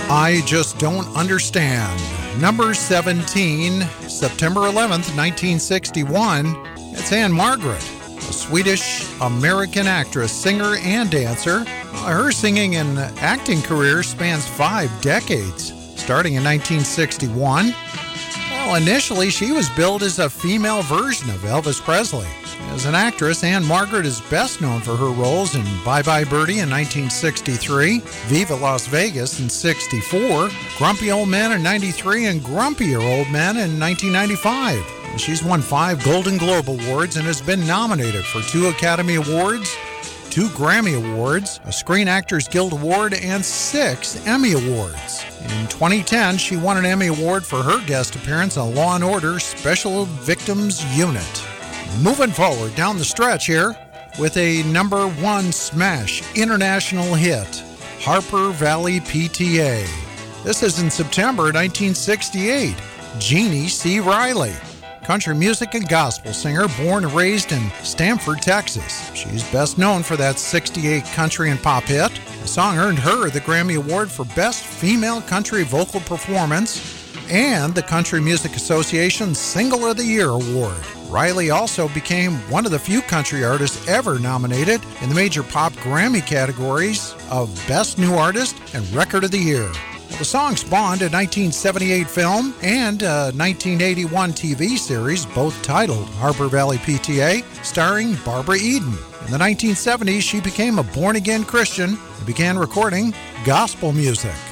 I Just Don't Understand. Number 17, September 11th, 1961. It's Anne Margaret, a Swedish-American actress, singer, and dancer. Her singing and acting career spans 5 decades, starting in 1961. Well, initially, she was billed as a female version of Elvis Presley. As an actress, Anne Margaret is best known for her roles in Bye Bye Birdie in 1963, Viva Las Vegas in 64, Grumpy Old Men in 93, and Grumpier Old Men in 1995. She's won 5 Golden Globe Awards and has been nominated for 2 Academy Awards, 2 Grammy Awards, a Screen Actors Guild Award, and 6 Emmy Awards. In 2010, she won an Emmy Award for her guest appearance on Law & Order Special Victims Unit. Moving forward down the stretch here with a number 1 smash international hit, Harper Valley PTA. This is in September 1968. Jeannie C. Riley, country music and gospel singer born and raised in Stamford, Texas. She's best known for that 68 country and pop hit. The song earned her the Grammy Award for Best Female Country Vocal Performance and the Country Music Association's Single of the Year Award. Riley also became one of the few country artists ever nominated in the major pop Grammy categories of Best New Artist and Record of the Year. The song spawned a 1978 film and a 1981 TV series, both titled Harper Valley PTA, starring Barbara Eden. In the 1970s, she became a born-again Christian and began recording gospel music.